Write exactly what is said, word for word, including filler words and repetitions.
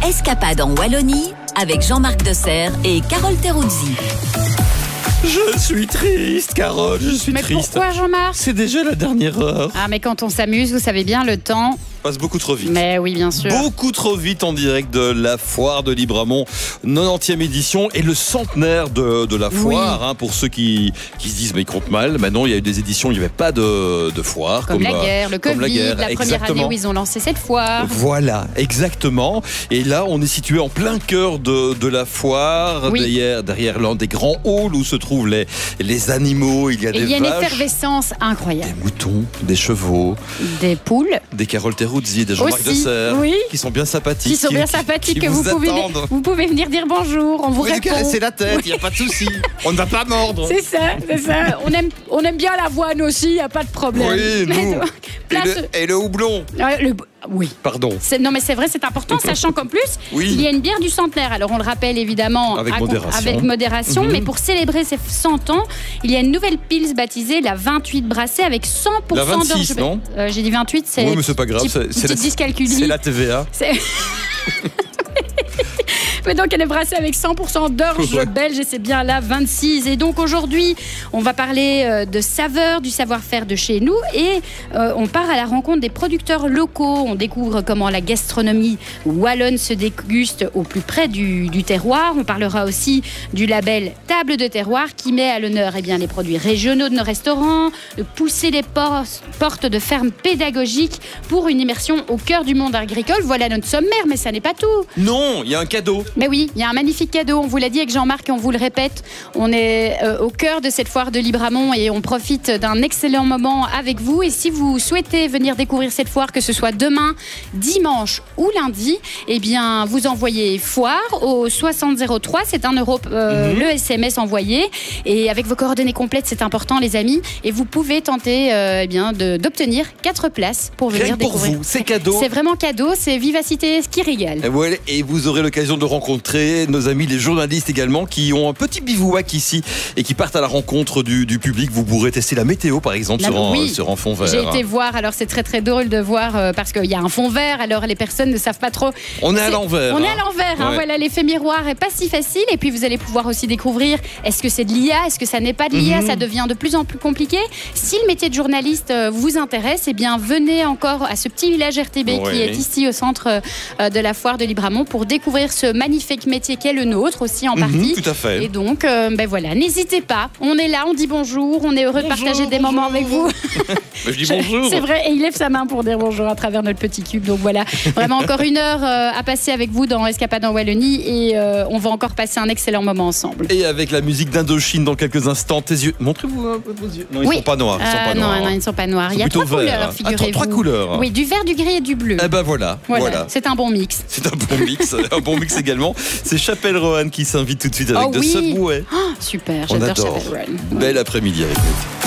Escapade en Wallonie avec Jean-Marc Desserre et Carole Teruzzi. Je suis triste, Carole, je suis mais triste. Pourquoi, Jean-Marc? C'est déjà la dernière heure. Ah, mais quand on s'amuse, vous savez bien, le temps passe beaucoup trop vite. Mais oui, bien sûr. Beaucoup trop vite en direct de la foire de Libramont, quatre-vingt-dixième édition et le centenaire de, de la foire. Oui. Hein, pour ceux qui, qui se disent mais ils comptent mal. Maintenant, il y a eu des éditions, il n'y avait pas de, de foire. Comme, comme la guerre, le Covid, la, guerre. la première Exactement. année où ils ont lancé cette foire. Voilà, exactement. Et là, on est situé en plein cœur de, de la foire, oui. derrière, derrière l'un des grands halls où se trouvent les, les animaux. Il y a et des il y a vaches, une effervescence incroyable. Des moutons, des chevaux, des poules, des Carole Teruzzi, des Jean-Marc Desserre, oui. qui sont bien sympathiques. Qui sont bien sympathiques, qui, qui que vous, vous pouvez, vous pouvez venir dire bonjour, on vous, vous répond. C'est la tête, il oui. n'y a pas de souci. On ne va pas mordre. C'est ça, c'est ça. On aime, on aime bien l'avoine aussi, il n'y a pas de problème. Oui, nous. Donc, place... et, le, et le houblon. Euh, le... Oui. Pardon. Non, mais c'est vrai, c'est important, sachant qu'en plus, oui. il y a une bière du centenaire. Alors, on le rappelle évidemment avec à, modération, avec modération mmh. mais pour célébrer ces cent ans, il y a une nouvelle pils baptisée la vingt-huit brassée avec cent pour cent la vingt-six, non euh, J'ai dit vingt-huit, c'est. Oui, mais c'est pas grave, c'est, c'est, c'est, dyscalculie. c'est la T V A. C'est... Mais donc elle est brassée avec cent pour cent d'orge ouais. belge et c'est bien la vingt-six. Et donc aujourd'hui, on va parler euh, de saveurs, du savoir-faire de chez nous et euh, on part à la rencontre des producteurs locaux. On découvre comment la gastronomie wallonne se déguste au plus près du, du terroir. On parlera aussi du label Table de terroir qui met à l'honneur eh bien, les produits régionaux de nos restaurants, de pousser les portes de fermes pédagogiques pour une immersion au cœur du monde agricole. Voilà notre sommaire, mais ça n'est pas tout. Non, il y a un cadeau. Mais oui, il y a un magnifique cadeau, on vous l'a dit avec Jean-Marc et on vous le répète, on est euh, au cœur de cette foire de Libramont et on profite d'un excellent moment avec vous. Et si vous souhaitez venir découvrir cette foire, que ce soit demain, dimanche ou lundi, eh bien vous envoyez foire au soixante zéro trois, c'est un euro euh, mm-hmm. le S M S envoyé. Et avec vos coordonnées complètes, c'est important les amis. Et vous pouvez tenter euh, eh bien, de, d'obtenir quatre places pour venir Rien découvrir. Pour vous, c'est cadeau. C'est vraiment cadeau, c'est vivacité qui régale. Et, voilà, et vous aurez l'occasion de rencontrer nos amis les journalistes également qui ont un petit bivouac ici et qui partent à la rencontre du, du public. Vous pourrez tester la météo par exemple la, sur, un, oui. sur un fond vert. J'ai été voir, alors c'est très très drôle de voir euh, parce qu'il y a un fond vert, alors les personnes ne savent pas trop. On est à l'envers. On hein. est à l'envers, hein, ouais. Voilà, l'effet miroir est pas si facile et puis vous allez pouvoir aussi découvrir est-ce que c'est de l'I A, est-ce que ça n'est pas de l'I A, mmh. ça devient de plus en plus compliqué. Si le métier de journaliste euh, vous intéresse, eh bien venez encore à ce petit village R T B ouais. qui est ici au centre euh, de la foire de Libramont pour découvrir ce magnifique métier qu'est le nôtre aussi en partie. Mmh, tout à fait. Et donc, euh, ben voilà, n'hésitez pas. On est là, on dit bonjour, on est heureux bonjour, de partager des bonjour. moments avec vous. Je dis bonjour. C'est vrai, et il lève sa main pour dire bonjour à travers notre petit cube. Donc voilà, vraiment encore une heure euh, à passer avec vous dans Escapade en Wallonie et euh, on va encore passer un excellent moment ensemble. Et avec la musique d'Indochine dans quelques instants, tes yeux. Montrez-vous un peu vos yeux. Non, ils oui. sont pas noirs. Ils sont pas euh, noirs. Non, non, ils ne sont pas noirs. Il y a trois vert. couleurs, figurez-vous. Ah, trois couleurs. Oui, du vert, du gris et du bleu. Eh ben voilà. Voilà. voilà. C'est un bon mix. C'est un bon mix. un bon mix également. C'est Chapelle Roanne qui s'invite tout de suite avec oh, de oui. Subway. Oh, super, j'adore Chapelle Roanne. Bel après-midi avec nous.